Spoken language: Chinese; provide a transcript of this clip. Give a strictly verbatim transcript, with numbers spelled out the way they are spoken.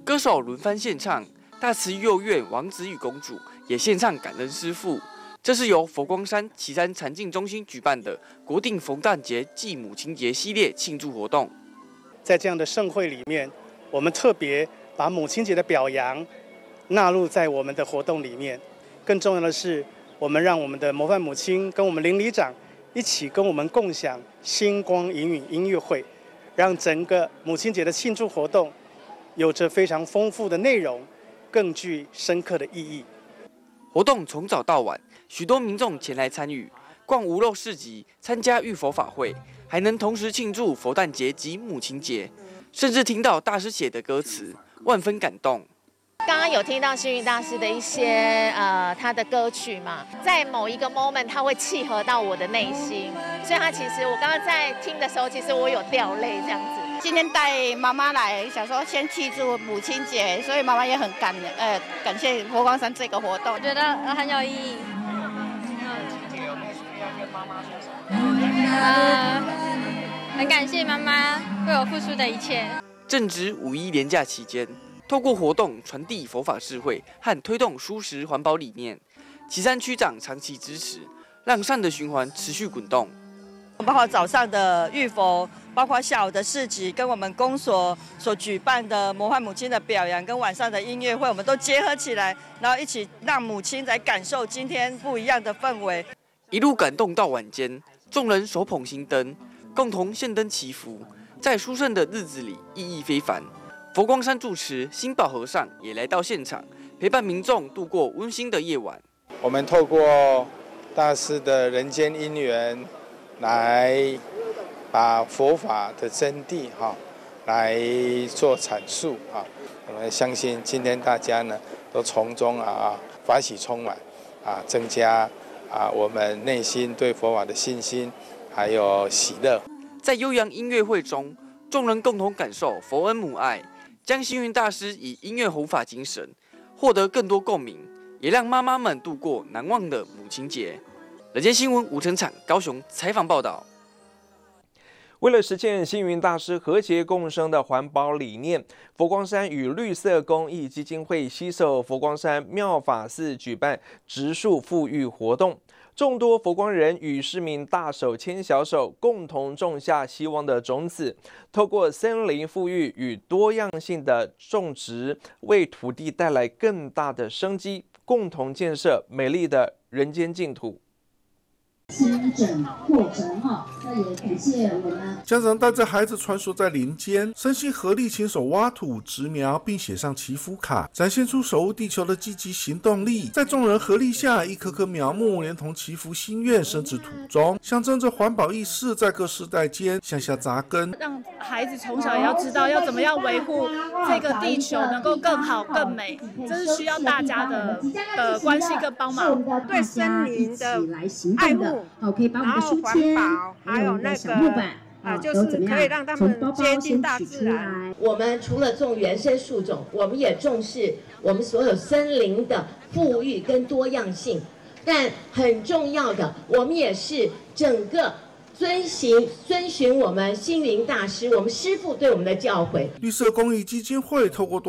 歌手轮番献唱，大慈幼儿园王子与公主也献唱感恩师父。这是由佛光山旗山禅境中心举办的国定佛诞节暨母亲节系列庆祝活动。 在这样的盛会里面，我们特别把母亲节的表扬纳入在我们的活动里面。更重要的是，我们让我们的模范母亲跟我们邻里长一起跟我们共享星光隐语音乐会，让整个母亲节的庆祝活动有着非常丰富的内容，更具深刻的意义。 活动从早到晚，许多民众前来参与，逛无肉市集，参加浴佛法会，还能同时庆祝佛诞节及母亲节，甚至听到大师写的歌词，万分感动。 刚刚有听到星云大师的一些呃他的歌曲嘛，在某一个 moment 他会契合到我的内心，所以他其实我刚刚在听的时候，其实我有掉泪这样子。 今天带妈妈来，想说先庆祝母亲节，所以妈妈也很感呃感谢佛光山这个活动， 我觉得很有意义。 有没有什么要跟妈妈说什么？ 呃，很感谢妈妈为我付出的一切。 正值五一连假期间，透过活动传递佛法智慧和推动蔬食环保理念，旗山区长长期支持，让善的循环持续滚动。 包括早上的浴佛，包括下午的市集，跟我们公所所举办的模范母亲的表扬，跟晚上的音乐会，我们都结合起来，然后一起让母亲来感受今天不一样的氛围。 一路感动到晚间，众人手捧心灯，共同献灯祈福，在殊胜的日子里意义非凡。佛光山住持心保和尚也来到现场，陪伴民众度过温馨的夜晚。 我们透过大师的人间因缘，来把佛法的真谛哈，来做阐述啊。我们相信今天大家呢都从中啊法喜充满啊，增加啊我们内心对佛法的信心，还有喜乐。 在悠扬音乐会中，众人共同感受佛恩母爱，将星云大师以音乐弘法精神，获得更多共鸣，也让妈妈们度过难忘的母亲节。人间新闻吴成产高雄采访报道。 为了实现星云大师和谐共生的环保理念，佛光山与绿色公益基金会携手佛光山妙法寺举办植树富裕活动。众多佛光人与市民大手牵小手，共同种下希望的种子，透过森林富裕与多样性的种植，为土地带来更大的生机，共同建设美丽的人间净土。 清整过程哈，那也感谢我们家长带着孩子穿梭在林间，身心合力，亲手挖土、植苗，并写上祈福卡，展现出守护地球的积极行动力。在众人合力下，一棵棵苗木连同祈福心愿升至土中，象征着环保意识在各世代间向下扎根。 让孩子从小也要知道要怎么样维护这个地球能够更好、更美，这是需要大家的的关系跟帮忙。 对森林的爱护。 好，可以把我们的书签，还有那个小木板， 啊，就是可以让他们接近大自然。 我们除了种原生树种，我们也重视我们所有森林的富裕跟多样性。但很重要的，我们也是整个遵循遵循我们星云大师，我们师父对我们的教诲。 绿色公益基金会透过